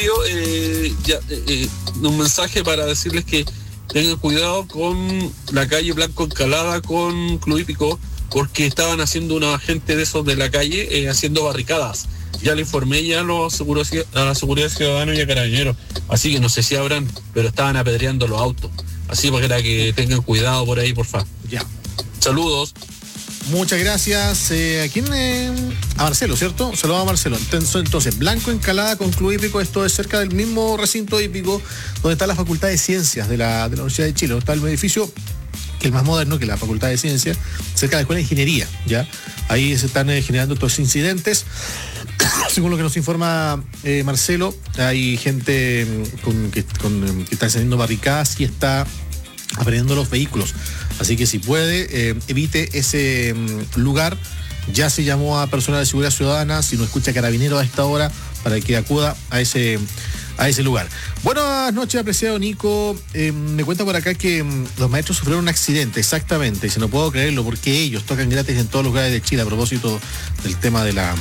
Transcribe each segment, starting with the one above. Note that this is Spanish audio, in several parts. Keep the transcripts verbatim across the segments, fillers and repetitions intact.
chiquillos, eh, ya, eh, eh, un mensaje para decirles que tengan cuidado con la calle Blanco Encalada con Club Hípico, porque estaban haciendo unos agentes de esos de la calle eh, haciendo barricadas. Ya le informé ya a, los seguros, a la seguridad ciudadana y a carabineros, así que no sé si habrán, pero estaban apedreando los autos. Así para que tengan cuidado por ahí, por favor. Ya. Saludos. Muchas gracias. Eh, ¿A quién? Eh, a Marcelo, ¿cierto? Saludos a Marcelo. Entonces, entonces, Blanco Encalada con Club Hípico, esto es cerca del mismo recinto hípico donde está la Facultad de Ciencias de la, de la Universidad de Chile. Está el edificio que es más moderno que la Facultad de Ciencias, cerca de la Escuela de Ingeniería, ¿ya? Ahí se están eh, generando estos incidentes. Según lo que nos informa eh, Marcelo, hay gente con, que, con, que está encendiendo barricadas y está aprendiendo los vehículos. Así que si puede, eh, evite ese um, lugar. Ya se llamó a personal de seguridad ciudadana, si no escucha carabineros a esta hora, para que acuda a ese, a ese lugar. Buenas noches, apreciado Nico. Eh, me cuenta por acá que um, los maestros sufrieron un accidente, exactamente, y si no puedo creerlo, porque ellos tocan gratis en todos los lugares de Chile, a propósito del tema de la,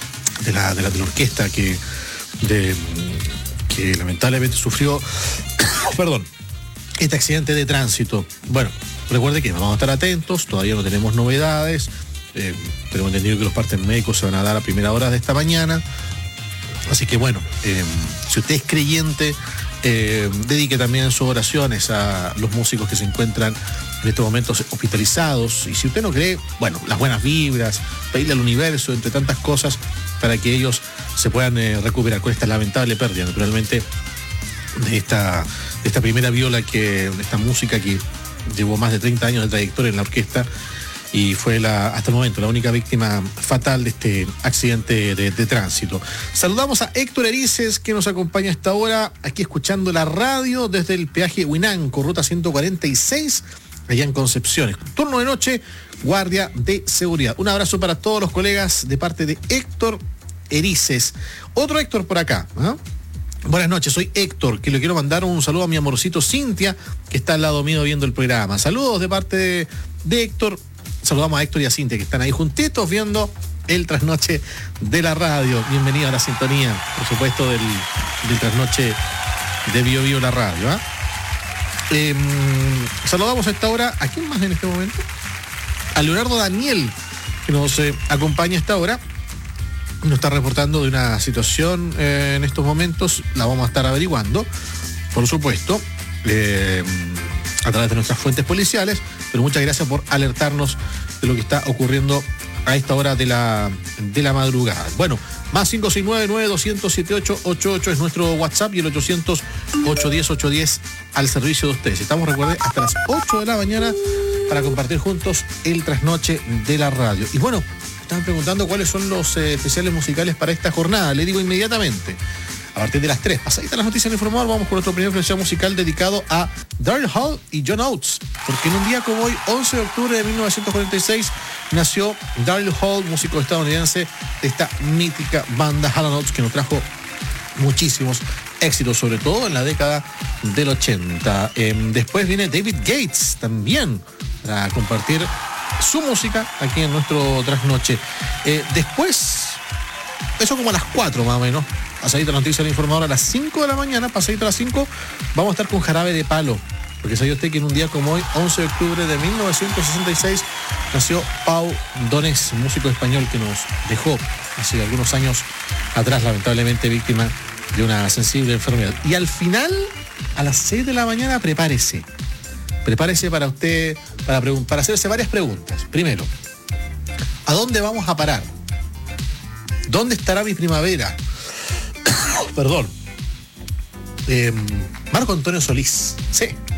de la, de la, de la orquesta que, de, que lamentablemente sufrió, perdón, este accidente de tránsito. Bueno, recuerde que vamos a estar atentos, todavía no tenemos novedades, eh, tenemos entendido que los partes médicos se van a dar a primera hora de esta mañana, así que bueno, eh, si usted es creyente, eh, dedique también sus oraciones a los músicos que se encuentran en estos momentos hospitalizados, y si usted no cree, bueno, las buenas vibras, pedirle al universo, entre tantas cosas, para que ellos se puedan eh, recuperar con esta lamentable pérdida, naturalmente, de esta, de esta primera viola, que, de esta música que llevó más de treinta años de trayectoria en la orquesta y fue la, hasta el momento la única víctima fatal de este accidente de, de tránsito. Saludamos a Héctor Erices, que nos acompaña a esta hora aquí escuchando la radio desde el peaje Huinanco, ruta ciento cuarenta y seis, allá en Concepción. Turno de noche, guardia de seguridad. Un abrazo para todos los colegas de parte de Héctor Erices. Otro Héctor por acá, ¿eh? Buenas noches, soy Héctor, que le quiero mandar un saludo a mi amorcito Cintia, que está al lado mío viendo el programa. Saludos de parte de, de Héctor. Saludamos a Héctor y a Cintia, que están ahí juntitos viendo el trasnoche de la radio. Bienvenido a la sintonía, por supuesto, del, del trasnoche de Bio Bio la radio. ¿eh? Eh, saludamos a esta hora, ¿a quién más en este momento? A Leonardo Daniel, que nos eh, acompaña a esta hora. Nos está reportando de una situación eh, en estos momentos, la vamos a estar averiguando, por supuesto, eh, a través de nuestras fuentes policiales, pero muchas gracias por alertarnos de lo que está ocurriendo a esta hora de la, de la madrugada. Bueno, más cinco seis nueve, nueve dos cero siete, siete ocho ocho ocho es nuestro WhatsApp y el ochocientos, ochocientos diez, ochocientos diez al servicio de ustedes. Estamos, recuerden, hasta las ocho de la mañana para compartir juntos el trasnoche de la radio. Y bueno, están preguntando cuáles son los eh, especiales musicales para esta jornada. Le digo inmediatamente, a partir de las tres, pasadita las noticias en Informador, vamos con nuestro primer especial musical dedicado a Daryl Hall y John Oates, porque en un día como hoy, once de octubre de mil novecientos cuarenta y seis, nació Daryl Hall, músico estadounidense de esta mítica banda Hall and Oates, que nos trajo muchísimos éxitos, sobre todo en la década del ochenta. Eh, después viene David Gates, también, para compartir su música aquí en nuestro trasnoche. Eh, después, eso como a las cuatro más o menos, pasadita la noticia del Informador a las cinco de la mañana, pasadita a las cinco, vamos a estar con Jarabe de Palo, porque sabía usted que en un día como hoy, once de octubre de mil novecientos sesenta y seis, nació Pau Donés, músico español que nos dejó hace algunos años atrás, lamentablemente víctima de una sensible enfermedad. Y al final, a las seis de la mañana, prepárese. Prepárese para usted, para, para hacerse varias preguntas. Primero, ¿a dónde vamos a parar? ¿Dónde estará mi primavera? Perdón. Eh, Marco Antonio Solís. Sí,